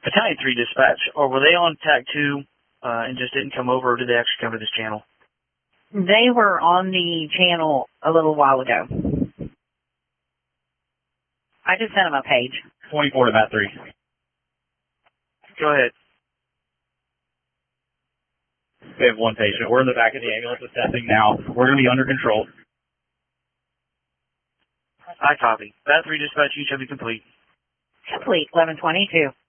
Battalion 3 dispatch, or were they on TAC 2 and just didn't come over, or did they actually cover this channel? They were on the channel a little while ago. I just sent them a page. 24 to Bat 3. Go ahead. We have one patient. We're in the back of the ambulance assessing now. We're going to be under control. I copy. Bat 3 dispatch, you shall be complete. Complete, 1122.